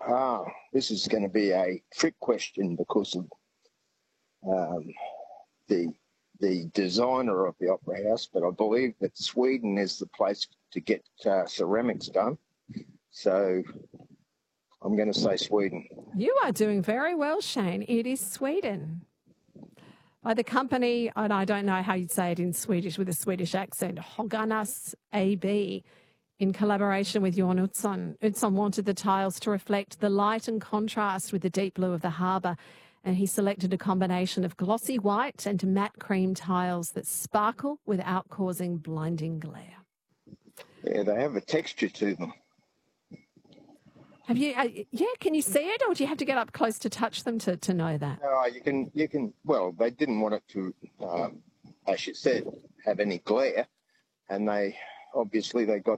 This is going to be a trick question because of the designer of the Opera House, but I believe that Sweden is the place to get ceramics done. So I'm going to say Sweden. You are doing very well, Shane. It is Sweden. By the company, and I don't know how you'd say it in Swedish with a Swedish accent, Höganäs AB, in collaboration with Johan Utzon. Utzon wanted the tiles to reflect the light and contrast with the deep blue of the harbour, and he selected a combination of glossy white and matte cream tiles that sparkle without causing blinding glare. Yeah, they have a texture to them. Have you? Can you see it, or do you have to get up close to touch them to know that? No, you can. Well, they didn't want it to, as you said, have any glare, and they got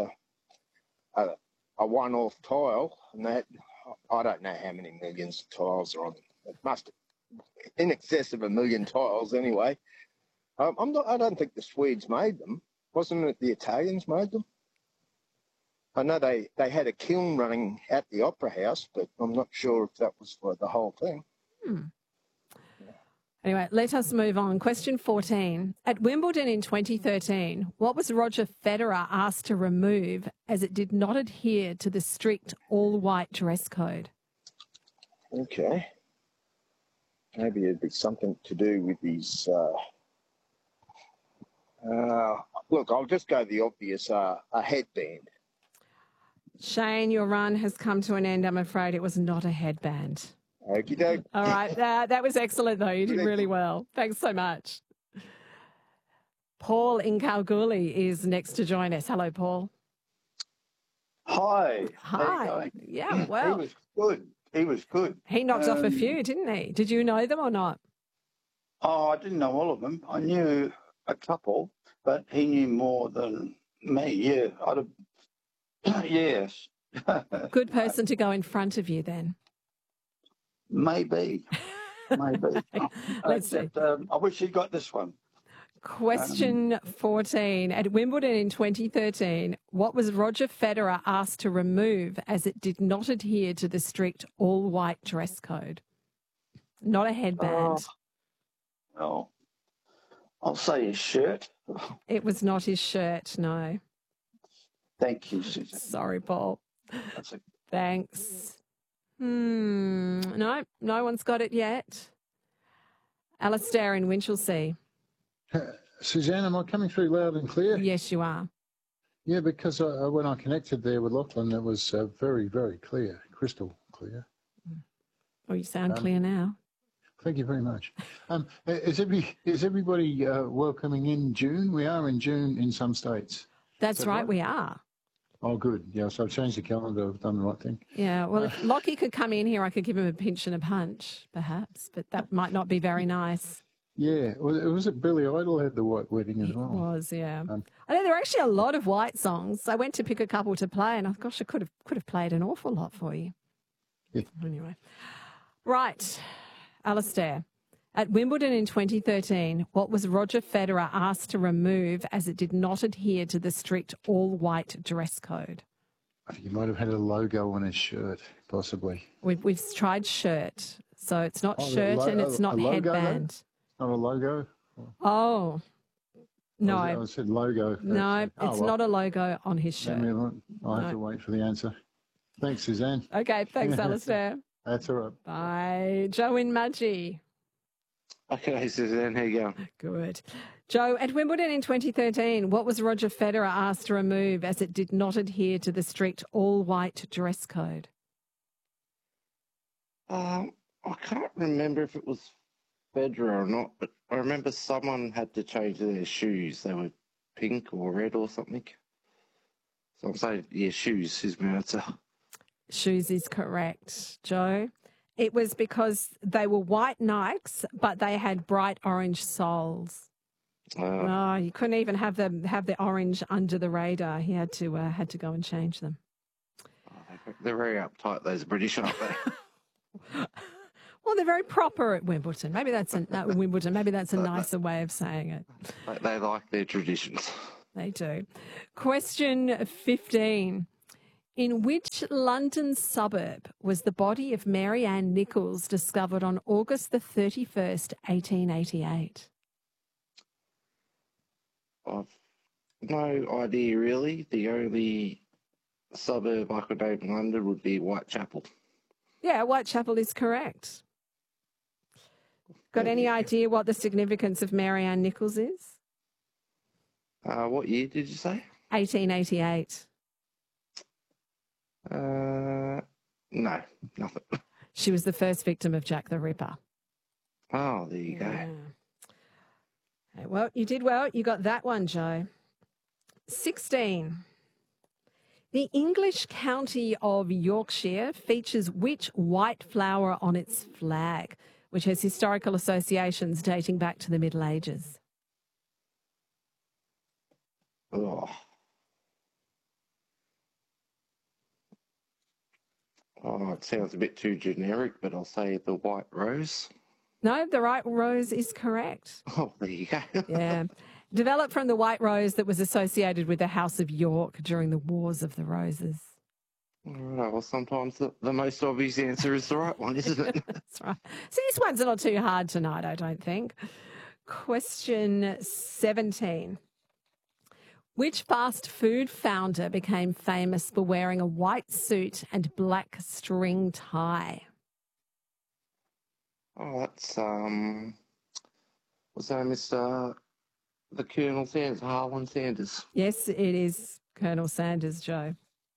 a one-off tile, and that I don't know how many millions of tiles are on them. It must in excess of 1 million tiles anyway. I don't think the Swedes made them. Wasn't it the Italians made them? I know they had a kiln running at the Opera House, but I'm not sure if that was for the whole thing. Anyway, let us move on. Question 14. At Wimbledon in 2013, what was Roger Federer asked to remove as it did not adhere to the strict all-white dress code? Okay. Maybe it'd be something to do with his... look, I'll just go the obvious, a headband. Shane, your run has come to an end. I'm afraid it was not a headband. Okie doke. All right. That was excellent, though. You did really well. Thanks so much. Paul in Kalgoorlie is next to join us. Hello, Paul. Hi. Hi. Yeah, well. He was good. He knocked off a few, didn't he? Did you know them or not? Oh, I didn't know all of them. I knew a couple, but he knew more than me. Yeah, yes. Good person to go in front of you then. Maybe. Let's see. I wish he got this one. Question 14. At Wimbledon in 2013, what was Roger Federer asked to remove as it did not adhere to the strict all-white dress code? Not a headband. Well, I'll say his shirt. It was not his shirt, no. Thank you, Susan. Sorry, Paul. Thanks. No one's got it yet. Alistair in Winchelsea. Suzanne, am I coming through loud and clear? Yes, you are. Yeah, because when I connected there with Lachlan, it was very, very clear, crystal clear. Well, you sound clear now. Thank you very much. Is everybody welcoming in June? We are in June in some states. That's right, we are. Oh, good. Yeah, so I've changed the calendar. I've done the right thing. Yeah, well, if Lockie could come in here, I could give him a pinch and a punch, perhaps, but that might not be very nice. Yeah, was it Billy Idol had the white wedding as well? It was, yeah. I know there are actually a lot of white songs. I went to pick a couple to play, and I could have played an awful lot for you. Yeah. Anyway, right, Alistair. At Wimbledon in 2013, what was Roger Federer asked to remove as it did not adhere to the strict all-white dress code? I think he might have had a logo on his shirt, possibly. We've tried shirt, so it's not shirt and it's not headband. Not a logo? Oh, no. I said logo. No, it's not a logo on his shirt. I'll have to wait for the answer. Thanks, Suzanne. Okay, thanks, Alistair. That's all right. Bye. Joe in Mudgee. Okay, Suzanne, how you going? Good. Joe, at Wimbledon in 2013, what was Roger Federer asked to remove as it did not adhere to the strict all-white dress code? I can't remember if it was Federer or not, but I remember someone had to change their shoes. They were pink or red or something. So I'm saying, yeah, shoes is my answer. Shoes is correct, Joe. It was because they were white Nikes, but they had bright orange soles. You couldn't even have the orange under the radar. He had to go and change them. They're very uptight, those British, aren't they? Well, they're very proper at Wimbledon. Maybe that's Wimbledon. Maybe that's a nicer way of saying it. They like their traditions. They do. Question 15. In which London suburb was the body of Mary Ann Nichols discovered on August the 31st, 1888? I've no idea really. The only suburb I could name in London would be Whitechapel. Yeah, Whitechapel is correct. Got any idea what the significance of Mary Ann Nichols is? What year did you say? 1888. No, nothing. She was the first victim of Jack the Ripper. Oh, there you go. Okay, well, you did well. You got that one, Joe. 16. The English county of Yorkshire features which white flower on its flag, which has historical associations dating back to the Middle Ages? Oh. Oh, it sounds a bit too generic, but I'll say the white rose. No, the right rose is correct. Oh, there you go. Yeah. Developed from the white rose that was associated with the House of York during the Wars of the Roses. Right, well, sometimes the most obvious answer is the right one, isn't it? That's right. So these ones are not too hard tonight, I don't think. Question 17. Which fast food founder became famous for wearing a white suit and black string tie? Oh, that's what's that, Mr. The Colonel Sanders, Harlan Sanders. Yes, it is Colonel Sanders, Joe.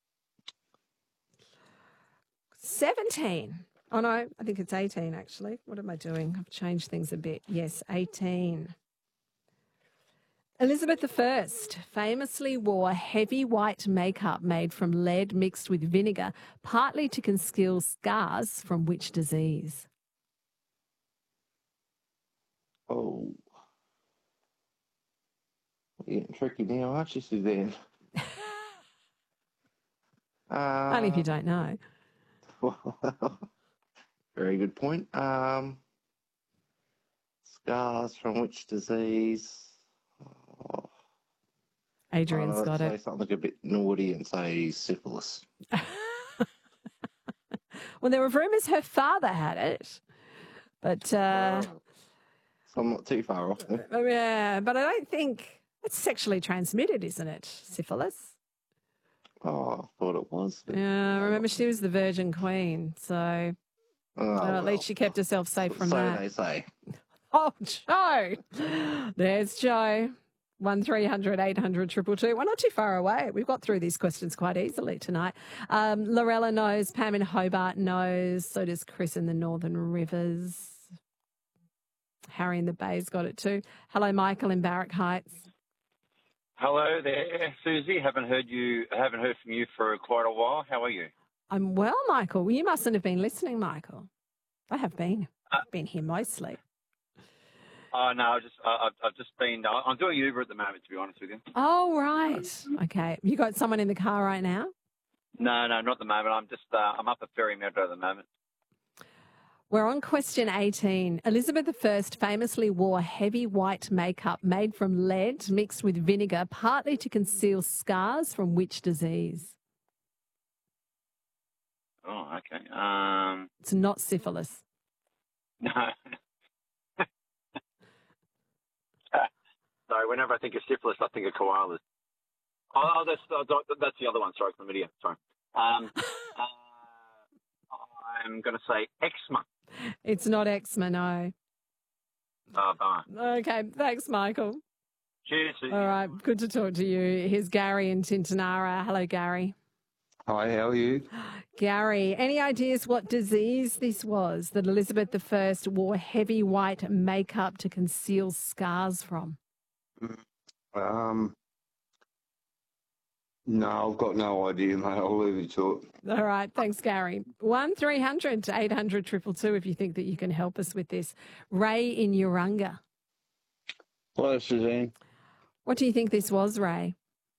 17. Oh, no, I think it's 18, actually. What am I doing? I've changed things a bit. Yes, 18. Elizabeth I famously wore heavy white makeup made from lead mixed with vinegar, partly to conceal scars from which disease? Oh. You're getting tricky now, aren't you, Suzanne? Only if you don't know. Very good point. Scars from which disease? Oh, Adrian's got say it. something a bit naughty and say syphilis. Well, there were rumours her father had it, but So I'm not too far off there. yeah, but I don't think it's sexually transmitted, isn't it? Syphilis. Oh, I thought it was. But Yeah, remember she was the Virgin Queen, so at least she kept herself safe from so that. they say. Oh, Joe. There's Joe. 1300 800 222. We're not too far away. We've got through these questions quite easily tonight. Lorella knows. Pam in Hobart knows. So does Chris in the Northern Rivers. Harry in the Bay's got it too. Hello, Michael in Barrack Heights. Hello there, Susie. Haven't heard from you for quite a while. How are you? I'm well, Michael. You mustn't have been listening, Michael. I have been. I've been here mostly. Oh no, I've just been. I'm doing Uber at the moment, to be honest with you. Oh, right. Okay. You got someone in the car right now? No, not at the moment. I'm up at Ferry Meadow at the moment. We're on question 18. Elizabeth I famously wore heavy white makeup made from lead mixed with vinegar, partly to conceal scars from which disease? Oh, okay. It's not syphilis. No. Sorry, whenever I think of syphilis, I think of koalas. Oh, that's the other one. Sorry, chlamydia. Sorry. I'm going to say eczema. It's not eczema, no. Oh, bummer. Okay, thanks, Michael. Cheers. Susie. All right, good to talk to you. Here's Gary in Tintinara. Hello, Gary. Hi, how are you? Gary, any ideas what disease this was that Elizabeth I wore heavy white makeup to conceal scars from? No, I've got no idea, mate. I'll leave you to it. All right, thanks, Gary. 1300 800 222 if you think that you can help us with this. Ray in Urunga. Hello, Suzanne. What do you think this was, Ray?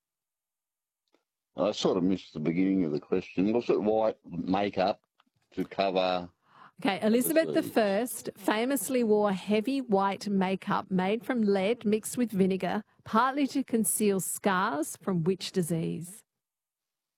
I sort of missed the beginning of the question. Was it white makeup to cover? Okay, Elizabeth I famously wore heavy white makeup made from lead mixed with vinegar, partly to conceal scars from which disease?